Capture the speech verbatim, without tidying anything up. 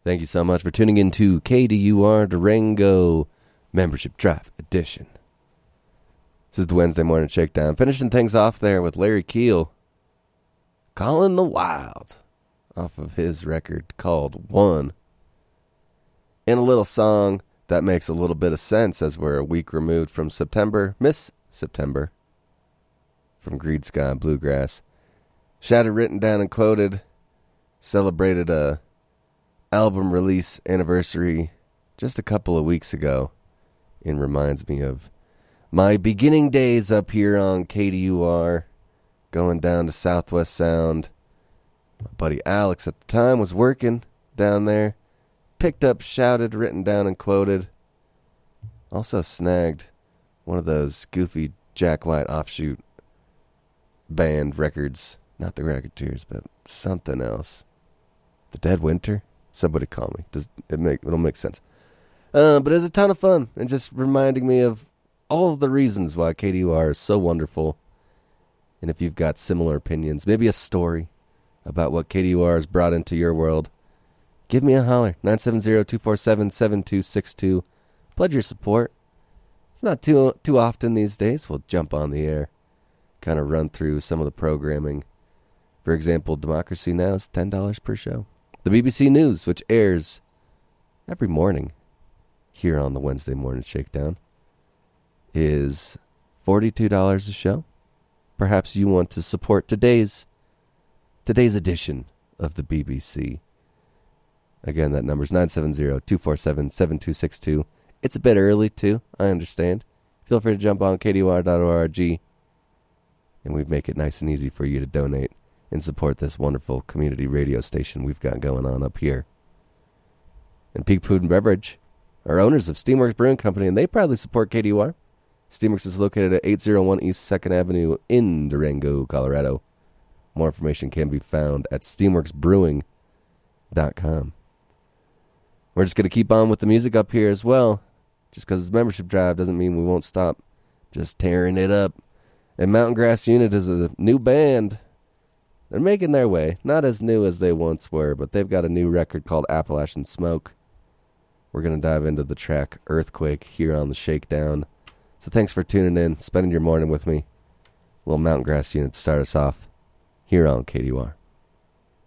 Thank you so much for tuning in to K D U R Durango Membership Drive Edition. This is the Wednesday Morning Shakedown. Finishing things off there with Larry Keel, Calling the Wild, off of his record called One. In a little song that makes a little bit of sense as we're a week removed from September, Miss September, from Greed Sky Bluegrass. Shattered, written down, and quoted, celebrated a album release anniversary just a couple of weeks ago, and reminds me of my beginning days up here on K D U R, going down to Southwest Sound. My buddy Alex at the time was working down there, picked up Shouted, written down, and quoted. Also snagged one of those goofy Jack White offshoot band records. Not the Racketeers, but something else. The Dead Winter? Somebody call me. Does it make it'll make sense. Uh, but it was a ton of fun, and just reminding me of all of the reasons why K D U R is so wonderful. And if you've got similar opinions, maybe a story about what K D U R has brought into your world, give me a holler. nine seven zero, two four seven, seven two six two. Pledge your support. It's not too too often these days. We'll jump on the air, kind of run through some of the programming. For example, Democracy Now! Is ten dollars per show. The B B C News, which airs every morning here on the Wednesday Morning Shakedown, is forty-two dollars a show. Perhaps you want to support today's today's edition of the B B C. Again, that number is nine seven zero, two four seven, seven two six two. It's a bit early, too. I understand. Feel free to jump on K D U R dot org, and we make it nice and easy for you to donate and support this wonderful community radio station we've got going on up here. And Peak Food and Beverage are owners of Steamworks Brewing Company, and they proudly support K D U R. Steamworks is located at eight oh one East second Avenue in Durango, Colorado. More information can be found at steamworks brewing dot com. We're just going to keep on with the music up here as well. Just because it's membership drive doesn't mean we won't stop just tearing it up. And Mountain Grass Unit is a new band. They're making their way. Not as new as they once were, but they've got a new record called Appalachian Smoke. We're going to dive into the track Earthquake here on the Shakedown. So thanks for tuning in, spending your morning with me. A little Mountain Grass Unit to start us off here on K D U R.